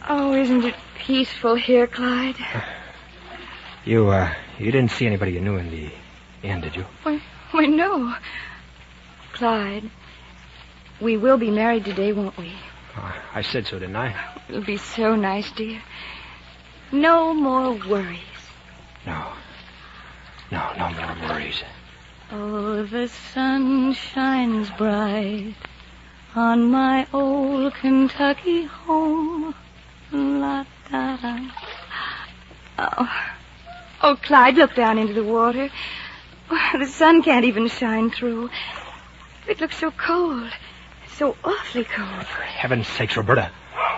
Oh, isn't it peaceful here, Clyde? You didn't see anybody you knew in the inn, did you? Why, no. Clyde, we will be married today, won't we? I said so, didn't I? It'll be so nice, dear. No more worries. No. No more worries. Oh, the sun shines bright on my old Kentucky home. La-da-da. Oh, Clyde, look down into the water. The sun can't even shine through. It looks so cold. So awfully cold. For heaven's sakes, Roberta.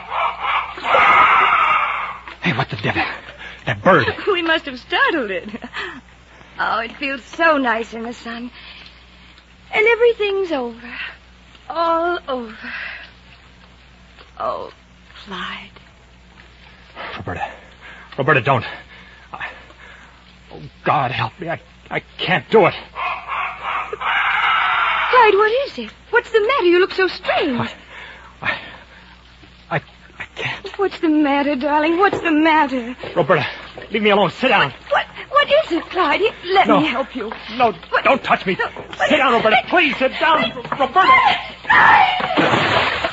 Hey, what the devil? That bird. We must have startled it. Oh, it feels so nice in the sun. And everything's over. All over. Oh, Clyde. Roberta, don't. Oh, God, help me. I can't do it. Clyde, what is it? What's the matter? You look so strange. I can't. What's the matter, darling? What's the matter? Roberta, leave me alone. Sit down. What is it, Clyde? Let me help you. No, don't touch me. Sit down, Roberta. Please, sit down. Roberta.